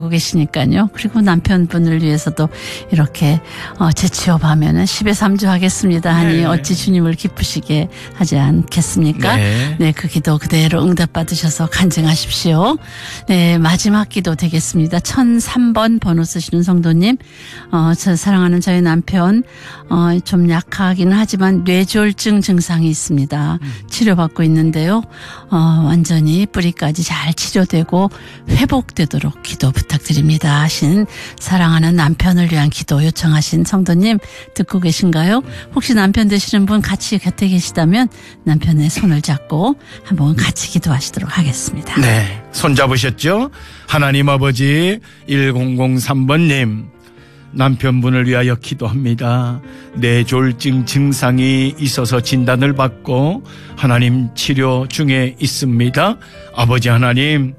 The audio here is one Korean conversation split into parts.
계시니까요. 그리고 남편분을 위해서도 이렇게 재취업하면은 10에 3조 하겠습니다 하니 네. 어찌 주님을 기쁘시게 하지 않겠습니까? 네. 네, 그 기도 그대로 응답받으셔서 간증하십시오. 네, 마지막 기도 되겠습니다. 1003번 번호 쓰시는 성도님, 저 사랑하는 저희 남편 좀 약하기는 하지만 뇌졸중 증상이 있습니다. 치료받고 있는데요. 완전히 뿌리까지 잘 치료되고 회복되도록 기도 부탁드립니다 하신 사랑하는 남편을 위한 기도 요청하신 성도님 듣고 계신가요? 혹시 남편 되시는 분 같이 곁에 계시다면 남편의 손을 잡고 한번 같이 기도하시도록 하겠습니다. 네, 손 잡으셨죠? 하나님 아버지 1003번님 남편분을 위하여 기도합니다. 뇌졸중 증상이 있어서 진단을 받고 하나님 치료 중에 있습니다. 아버지 하나님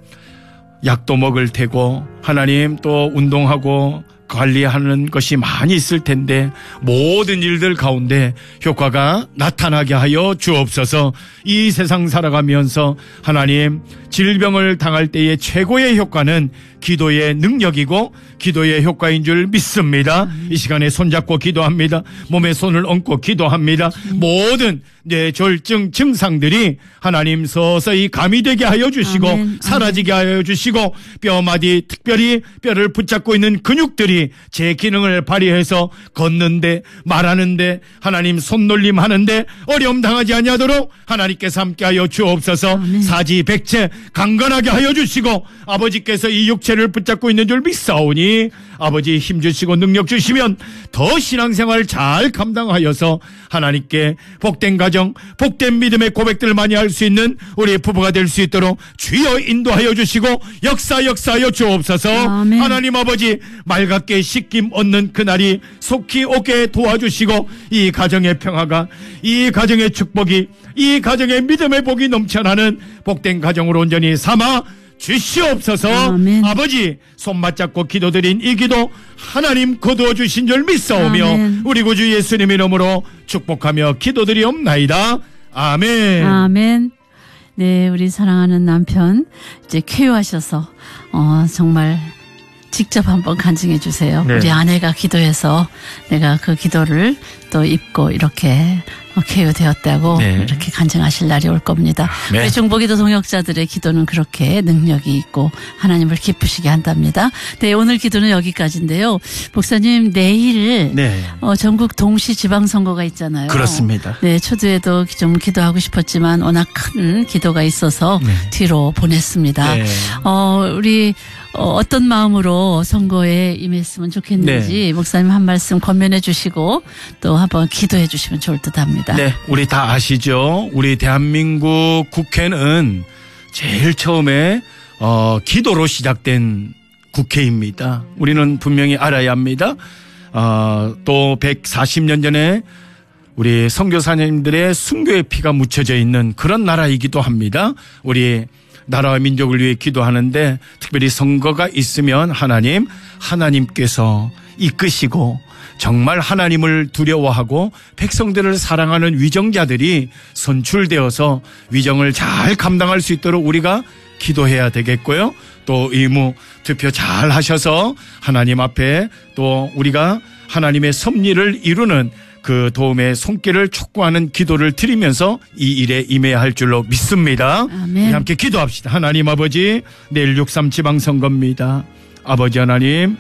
약도 먹을 테고 하나님 또 운동하고 관리하는 것이 많이 있을 텐데 모든 일들 가운데 효과가 나타나게 하여 주옵소서. 이 세상 살아가면서 하나님 질병을 당할 때의 최고의 효과는 기도의 능력이고 기도의 효과인 줄 믿습니다. 이 시간에 손잡고 기도합니다. 몸에 손을 얹고 기도합니다. 모든 뇌졸중 증상들이 하나님 서서히 가미되게 하여 주시고 아멘. 사라지게 하여 주시고 뼈마디 특별히 뼈를 붙잡고 있는 근육들이 제 기능을 발휘해서 걷는데 말하는데 하나님 손놀림 하는데 어려움 당하지 아니하도록 하나님께서 함께하여 주옵소서. 아멘. 사지백체 강건하게 하여 주시고 아버지께서 이 육체를 붙잡고 있는 줄 믿사오니 아버지 힘 주시고 능력 주시면 더 신앙생활 잘 감당하여서 하나님께 복된 가정 복된 믿음의 고백들을 많이 할 수 있는 우리 부부가 될 수 있도록 주여 인도하여 주시고 역사하여 주옵소서. 아멘. 하나님 아버지 맑게 씻김 얻는 그날이 속히 오게 도와주시고 이 가정의 평화가 이 가정의 축복이 이 가정의 믿음의 복이 넘쳐나는 복된 가정으로 온전히 삼아 주시옵소서. 아멘. 아버지 손맞잡고 기도드린 이 기도 하나님 거두어 주신 줄 믿사오며 아멘. 우리 구주 예수님 이름으로 축복하며 기도드리옵나이다. 아멘. 아멘. 네, 우리 사랑하는 남편 이제 쾌유하셔서 정말 직접 한번 간증해 주세요. 네. 우리 아내가 기도해서 내가 그 기도를 또 입고 이렇게 쾌유되었다고 네. 이렇게 간증하실 날이 올 겁니다. 네. 우리 중보기도 동역자들의 기도는 그렇게 능력이 있고 하나님을 기쁘시게 한답니다. 네, 오늘 기도는 여기까지인데요. 목사님 내일 네. 전국 동시 지방선거가 있잖아요. 그렇습니다. 네, 초두에도 좀 기도하고 싶었지만 워낙 큰 기도가 있어서 네. 뒤로 보냈습니다. 네. 우리 어떤 마음으로 선거에 임했으면 좋겠는지 목사님 한 말씀 권면해 주시고 또 한번 기도해 주시면 좋을 듯 합니다. 네, 우리 다 아시죠? 우리 대한민국 국회는 제일 처음에 기도로 시작된 국회입니다. 우리는 분명히 알아야 합니다. 또 140년 전에 우리 선교사님들의 순교의 피가 묻혀져 있는 그런 나라이기도 합니다. 우리 나라와 민족을 위해 기도하는데 특별히 선거가 있으면 하나님께서 이끄시고 정말 하나님을 두려워하고 백성들을 사랑하는 위정자들이 선출되어서 위정을 잘 감당할 수 있도록 우리가 기도해야 되겠고요. 또 의무 투표 잘 하셔서 하나님 앞에 또 우리가 하나님의 섭리를 이루는 그 도움의 손길을 촉구하는 기도를 드리면서 이 일에 임해야 할 줄로 믿습니다. 아멘. 우리 함께 기도합시다. 하나님 아버지, 내일 6.3 지방선거입니다. 아버지 하나님,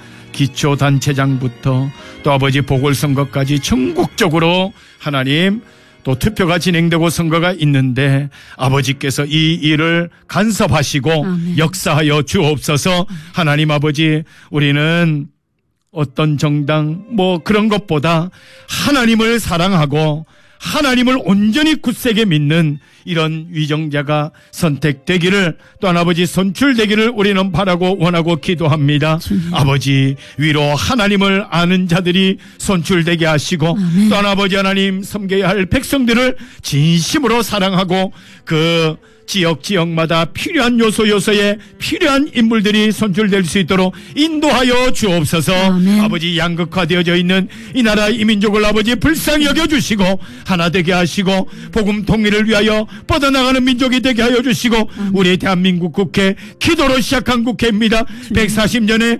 기초단체장부터 또 아버지 보궐선거까지 전국적으로 하나님 또 투표가 진행되고 선거가 있는데 아버지께서 이 일을 간섭하시고 아멘. 역사하여 주옵소서. 하나님 아버지, 우리는 어떤 정당 그런 것보다 하나님을 사랑하고 하나님을 온전히 굳세게 믿는 이런 위정자가 선택되기를 또한 아버지 선출되기를 우리는 바라고 원하고 기도합니다. 아버지 위로 하나님을 아는 자들이 선출되게 하시고 아멘. 또한 아버지 하나님 섬겨야 할 백성들을 진심으로 사랑하고 그 지역마다 필요한 요소에 필요한 인물들이 선출될 수 있도록 인도하여 주옵소서. 아멘. 아버지 양극화되어져 있는 이 나라 이 민족을 아버지 불쌍히 여겨주시고 하나 되게 하시고 복음 통일을 위하여 뻗어나가는 민족이 되게 하여 주시고 우리 대한민국 국회 기도로 시작한 국회입니다. 140년의